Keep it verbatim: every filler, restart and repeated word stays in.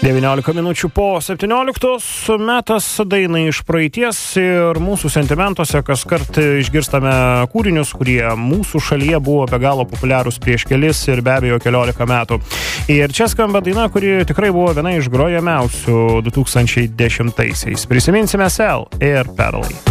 devyniolika minučių po septynioliktos, metas dainai iš praeities ir mūsų sentimentuose kaskart išgirstame kūrinius, kurie mūsų šalyje buvo be galo populiarūs prieš kelis ir be abejo keliolika metų. Ir čia skamba daina, kuri tikrai buvo viena iš grojamiausių du tūkstančiai dešimtaisiais. Prisiminsime Sel ir Perlai.